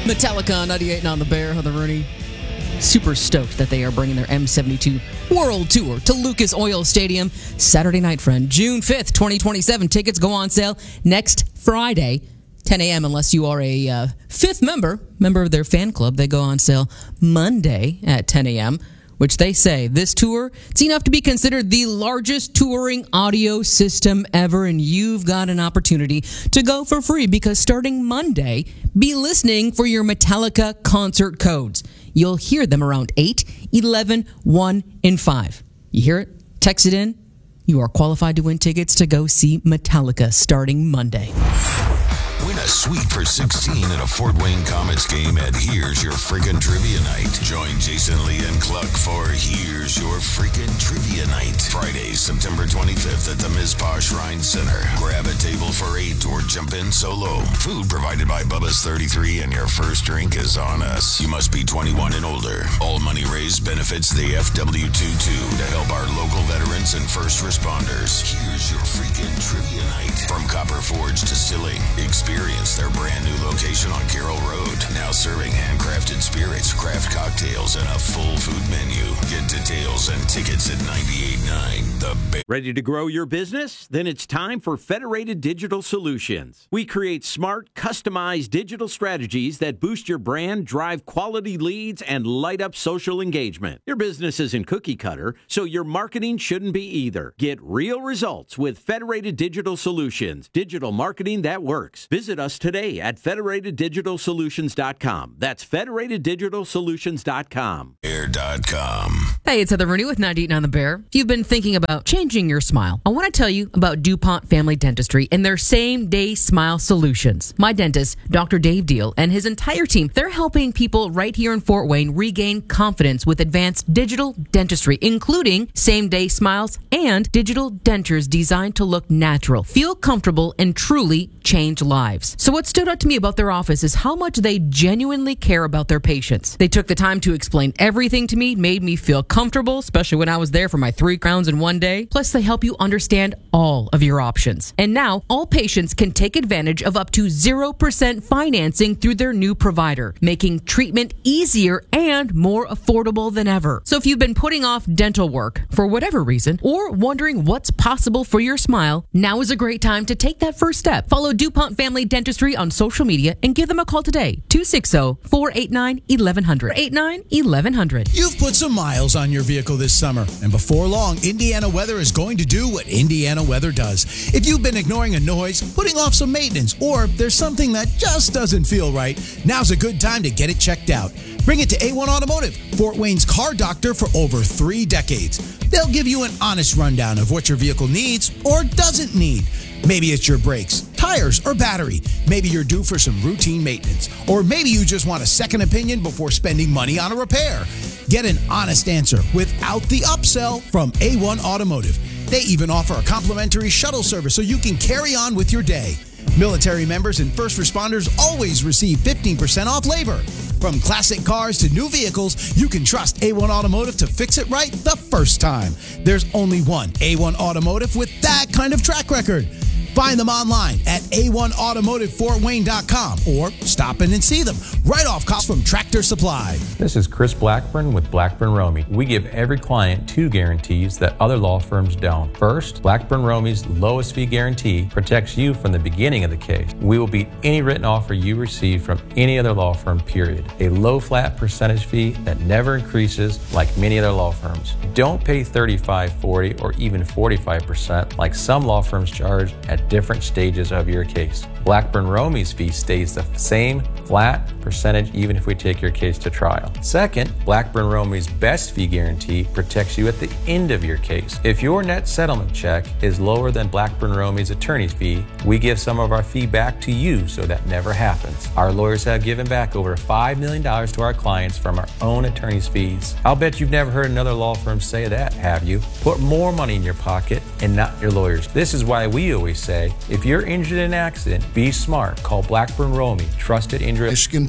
Metallica 98 on the Bear, Heather Rooney. Super stoked that they are bringing their M72 World Tour to Lucas Oil Stadium Saturday night, friend. June 5th, 2027. Tickets go on sale next Friday, 10 a.m. unless you are a fifth member of their fan club. They go on sale Monday at 10 a.m., which they say this tour, it's enough to be considered the largest touring audio system ever, and you've got an opportunity to go for free because starting Monday, be listening for your Metallica concert codes. You'll hear them around 8, 11, 1, and 5. You hear it? Text it in. You are qualified to win tickets to go see Metallica starting Monday. Win a suite for 16 at a Fort Wayne Comets game at Here's Your Frickin' Trivia Night. Join Jason Lee and Cluck for Here's Your Frickin' Trivia Night. Friday, September 25th at the Mizpah Shrine Center. Grab a table for 8 or jump in solo. Food provided by Bubba's 33 and your first drink is on us. You must be 21 and older. All money raised benefits the FW22 to help our local veterans and first responders. Here's Your Frickin' Trivia Night. From Copper Forge Distilling. Experience their brand new location on Carroll Road. Now serving handcrafted spirits, craft cocktails, and a full food menu. Get details and tickets at 98.9 The Bear. Ready to grow your business? Then it's time for Federated Digital Solutions. We create smart, customized digital strategies that boost your brand, drive quality leads, and light up social engagement. Your business isn't cookie cutter, so your marketing shouldn't be either. Get real results with Federated Digital Solutions. Digital marketing that works. Visit us today at federateddigitalsolutions.com. That's federateddigitalsolutions.com. Air.com. Hey, it's Heather Rooney with 98 on the Bear. If you've been thinking about changing your smile, I want to tell you about DuPont Family Dentistry and their same-day smile solutions. My dentist, Dr. Dave Deal, and his entire team, they're helping people right here in Fort Wayne regain confidence with advanced digital dentistry, including same-day smiles and digital dentures designed to look natural, feel comfortable, and truly change lives. So what stood out to me about their office is how much they genuinely care about their patients. They took the time to explain everything to me, made me feel comfortable, especially when I was there for my 3 crowns in one day. Plus, they help you understand all of your options. And now, all patients can take advantage of up to 0% financing through their new provider, making treatment easier and more affordable than ever. So if you've been putting off dental work for whatever reason, or wondering what's possible for your smile, now is a great time to take that first step. Follow DuPont Family Dentistry on social media and give them a call today. 260-489-1100. 489-1100. You've put some miles on your vehicle this summer, and before long, Indiana Weather is going to do what Indiana Weather does. If you've been ignoring a noise, putting off some maintenance, or there's something that just doesn't feel right, now's a good time to get it checked out. Bring it to A1 Automotive, Fort Wayne's car doctor for over 3 decades. They'll give you an honest rundown of what your vehicle needs or doesn't need. Maybe it's your brakes, tires, or battery. Maybe you're due for some routine maintenance. Or maybe you just want a second opinion before spending money on a repair. Get an honest answer without the upsell from A1 Automotive. They even offer a complimentary shuttle service so you can carry on with your day. Military members and first responders always receive 15% off labor. From classic cars to new vehicles, you can trust A1 Automotive to fix it right the first time. There's only one A1 Automotive with that kind of track record. Find them online at a1automotivefortwayne.com or stop in and see them right off cost from Tractor Supply. This is Chris Blackburn with Blackburn Romey. We give every client 2 guarantees that other law firms don't. First, Blackburn Romey's lowest fee guarantee protects you from the beginning of the case. We will beat any written offer you receive from any other law firm, period. A low flat percentage fee that never increases like many other law firms. Don't pay 35, 40, or even 45% like some law firms charge at different stages of your case. Blackburn Romey's fee stays the same flat percentage even if we take your case to trial. Second, Blackburn Romey's best fee guarantee protects you at the end of your case. If your net settlement check is lower than Blackburn Romey's attorney's fee, we give some of our fee back to you so that never happens. Our lawyers have given back over $5 million to our clients from our own attorney's fees. I'll bet you've never heard another law firm say that, have you? Put more money in your pocket and not your lawyers. This is why we always say, if you're injured in an accident, be smart. Call Blackburn Romey, trusted injury.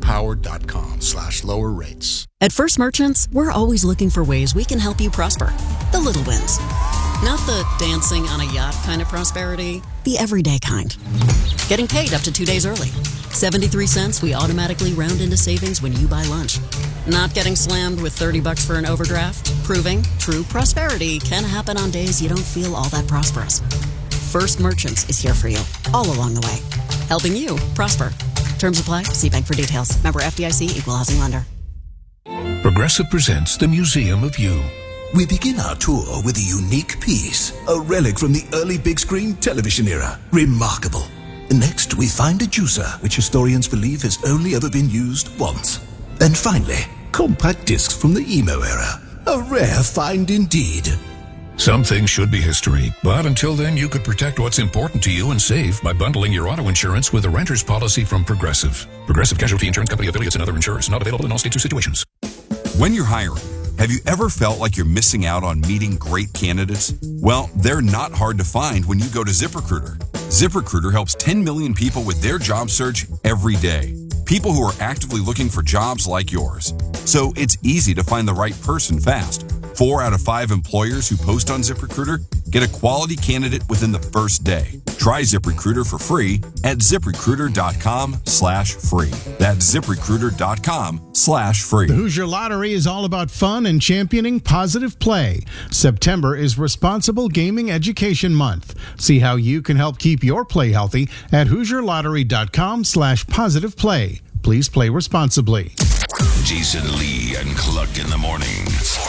MichiganPower.com/lower rates. At First Merchants, we're always looking for ways we can help you prosper. The little wins. Not the dancing on a yacht kind of prosperity, the everyday kind. Getting paid up to 2 days early. 73 cents we automatically round into savings when you buy lunch. Not getting slammed with $30 for an overdraft? Proving true prosperity can happen on days you don't feel all that prosperous. First Merchants is here for you, all along the way, helping you prosper. Terms apply. See bank for details. Member FDIC, Equal Housing Lender. Progressive presents the Museum of You. We begin our tour with a unique piece, a relic from the early big screen television era. Remarkable. Next, we find a juicer, which historians believe has only ever been used once. And finally, compact discs from the emo era. A rare find indeed. Some things should be history, but until then, you could protect what's important to you and save by bundling your auto insurance with a renter's policy from Progressive. Progressive Casualty Insurance Company affiliates and other insurers. Not available in all states or situations. When you're hiring, have you ever felt like you're missing out on meeting great candidates? Well, they're not hard to find when you go to ZipRecruiter. ZipRecruiter helps 10 million people with their job search every day. People who are actively looking for jobs like yours. So it's easy to find the right person fast. 4 out of 5 employers who post on ZipRecruiter get a quality candidate within the first day. Try ZipRecruiter for free at ZipRecruiter.com/free. That's ZipRecruiter.com/free. The Hoosier Lottery is all about fun and championing positive play. September is Responsible Gaming Education Month. See how you can help keep your play healthy at HoosierLottery.com/positive play. Please play responsibly. Jason Lee and Cluck in the morning.